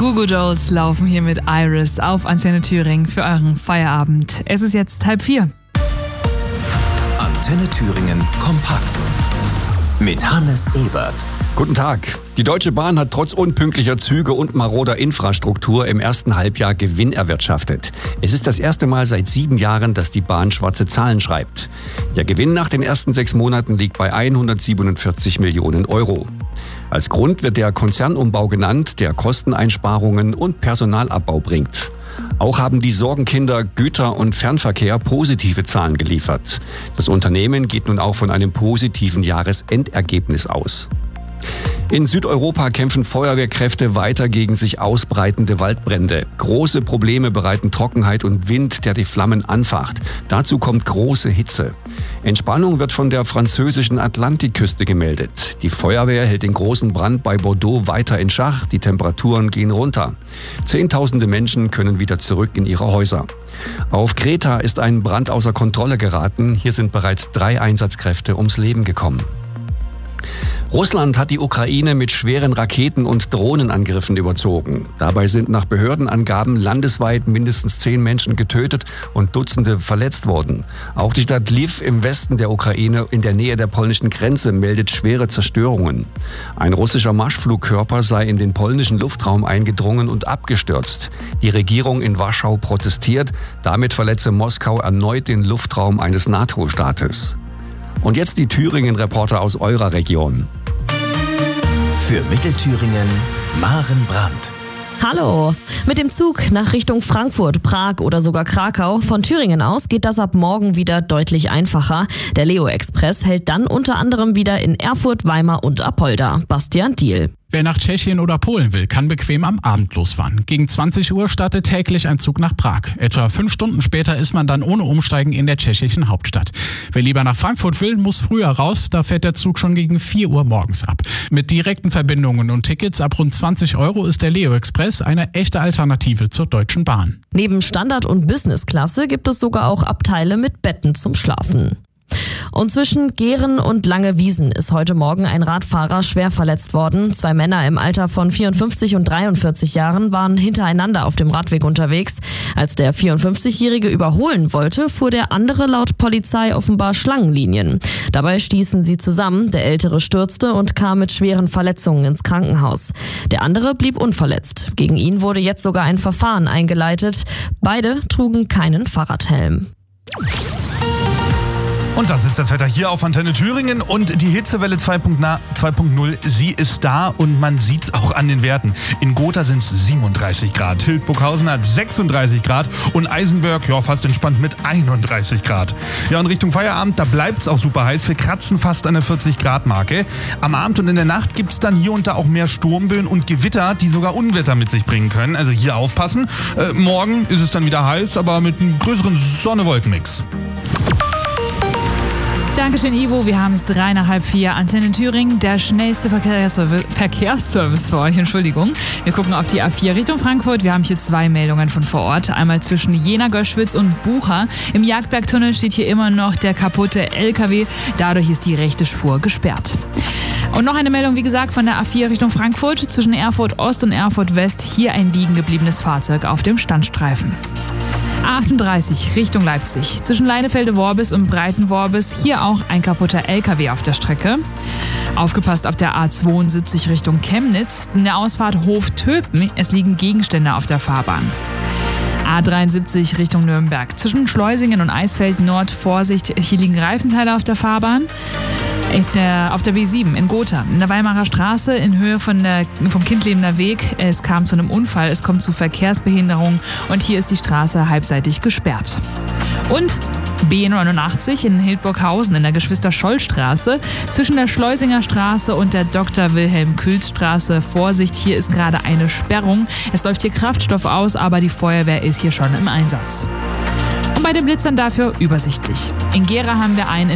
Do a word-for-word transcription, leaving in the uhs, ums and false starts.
Goo Goo Dolls laufen hier mit Iris auf Antenne Thüringen für euren Feierabend. Es ist jetzt halb vier. Antenne Thüringen kompakt mit Hannes Ebert. Guten Tag. Die Deutsche Bahn hat trotz unpünktlicher Züge und maroder Infrastruktur im ersten Halbjahr Gewinn erwirtschaftet. Es ist das erste Mal seit sieben Jahren, dass die Bahn schwarze Zahlen schreibt. Der Gewinn nach den ersten sechs Monaten liegt bei hundertsiebenundvierzig Millionen Euro. Als Grund wird der Konzernumbau genannt, der Kosteneinsparungen und Personalabbau bringt. Auch haben die Sorgenkinder Güter- und Fernverkehr positive Zahlen geliefert. Das Unternehmen geht nun auch von einem positiven Jahresendergebnis aus. In Südeuropa kämpfen Feuerwehrkräfte weiter gegen sich ausbreitende Waldbrände. Große Probleme bereiten Trockenheit und Wind, der die Flammen anfacht. Dazu kommt große Hitze. Entspannung wird von der französischen Atlantikküste gemeldet. Die Feuerwehr hält den großen Brand bei Bordeaux weiter in Schach. Die Temperaturen gehen runter. Zehntausende Menschen können wieder zurück in ihre Häuser. Auf Kreta ist ein Brand außer Kontrolle geraten. Hier sind bereits drei Einsatzkräfte ums Leben gekommen. Russland hat die Ukraine mit schweren Raketen- und Drohnenangriffen überzogen. Dabei sind nach Behördenangaben landesweit mindestens zehn Menschen getötet und Dutzende verletzt worden. Auch die Stadt Lviv im Westen der Ukraine in der Nähe der polnischen Grenze meldet schwere Zerstörungen. Ein russischer Marschflugkörper sei in den polnischen Luftraum eingedrungen und abgestürzt. Die Regierung in Warschau protestiert. Damit verletze Moskau erneut den Luftraum eines NATO-Staates. Und jetzt die Thüringen-Reporter aus eurer Region. Für Mittelthüringen Maren Brandt. Hallo! Mit dem Zug nach Richtung Frankfurt, Prag oder sogar Krakau von Thüringen aus geht das ab morgen wieder deutlich einfacher. Der Leo Express hält dann unter anderem wieder in Erfurt, Weimar und Apolda. Bastian Diehl. Wer nach Tschechien oder Polen will, kann bequem am Abend losfahren. Gegen zwanzig Uhr startet täglich ein Zug nach Prag. Etwa fünf Stunden später ist man dann ohne Umsteigen in der tschechischen Hauptstadt. Wer lieber nach Frankfurt will, muss früher raus. Da fährt der Zug schon gegen vier Uhr morgens ab. Mit direkten Verbindungen und Tickets ab rund zwanzig Euro ist der Leo Express eine echte Alternative zur Deutschen Bahn. Neben Standard- und Business-Klasse gibt es sogar auch Abteile mit Betten zum Schlafen. Und zwischen Gehren und Langewiesen ist heute Morgen ein Radfahrer schwer verletzt worden. Zwei Männer im Alter von vierundfünfzig und dreiundvierzig Jahren waren hintereinander auf dem Radweg unterwegs. Als der vierundfünfzigjährige überholen wollte, fuhr der andere laut Polizei offenbar Schlangenlinien. Dabei stießen sie zusammen. Der Ältere stürzte und kam mit schweren Verletzungen ins Krankenhaus. Der andere blieb unverletzt. Gegen ihn wurde jetzt sogar ein Verfahren eingeleitet. Beide trugen keinen Fahrradhelm. Und das ist das Wetter hier auf Antenne Thüringen und die Hitzewelle zwei Punkt null, sie ist da und man sieht es auch an den Werten. In Gotha sind es siebenunddreißig Grad, Hildburghausen hat sechsunddreißig Grad und Eisenberg, ja, fast entspannt mit einunddreißig Grad. Ja, und Richtung Feierabend, da bleibt es auch super heiß, wir kratzen fast an der vierzig Grad Marke. Am Abend und in der Nacht gibt es dann hier und da auch mehr Sturmböen und Gewitter, die sogar Unwetter mit sich bringen können, also hier aufpassen. Äh, morgen ist es dann wieder heiß, aber mit einem größeren Sonne-Wolken-Mix. Dankeschön, Ivo. Wir haben es drei nach halb vier. Antenne Thüringen, der schnellste Verkehrsservice, Verkehrsservice für euch. Entschuldigung. Wir gucken auf die A vier Richtung Frankfurt. Wir haben hier zwei Meldungen von vor Ort. Einmal zwischen Jena, Göschwitz und Bucha. Im Jagdbergtunnel steht hier immer noch der kaputte L K W. Dadurch ist die rechte Spur gesperrt. Und noch eine Meldung, wie gesagt, von der A vier Richtung Frankfurt. Zwischen Erfurt Ost und Erfurt West. Hier ein liegen gebliebenes Fahrzeug auf dem Standstreifen. A achtunddreißig Richtung Leipzig. Zwischen Leinefelde-Worbis und Breitenworbis hier auch ein kaputter L K W auf der Strecke. Aufgepasst auf der A zweiundsiebzig Richtung Chemnitz. In der Ausfahrt Hof-Töpen. Es liegen Gegenstände auf der Fahrbahn. A dreiundsiebzig Richtung Nürnberg. Zwischen Schleusingen und Eisfeld Nord Vorsicht. Hier liegen Reifenteile auf der Fahrbahn. Auf der B sieben in Gotha, in der Weimarer Straße in Höhe von der, vom Kindlebener Weg. Es kam zu einem Unfall, es kommt zu Verkehrsbehinderung und hier ist die Straße halbseitig gesperrt. Und B neunundachtzig in Hildburghausen in der Geschwister-Scholl-Straße zwischen der Schleusinger Straße und der Doktor Wilhelm-Külz-Straße. Vorsicht, hier ist gerade eine Sperrung. Es läuft hier Kraftstoff aus, aber die Feuerwehr ist hier schon im Einsatz. Und bei den Blitzern dafür übersichtlich. In Gera haben wir einen